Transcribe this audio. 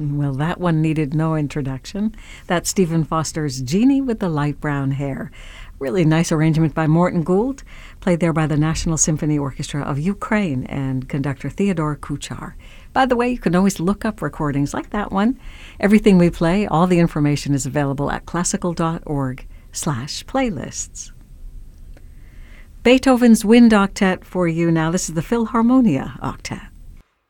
Well, that one needed no introduction. That's Stephen Foster's Jeannie with the Light Brown Hair. Really nice arrangement by Morton Gould, played there by the National Symphony Orchestra of Ukraine and conductor Theodore Kuchar. By the way, you can always look up recordings like that one. Everything we play, all the information is available at classical.org/playlists. Beethoven's Wind Octet for you now. This is the Philharmonia Octet.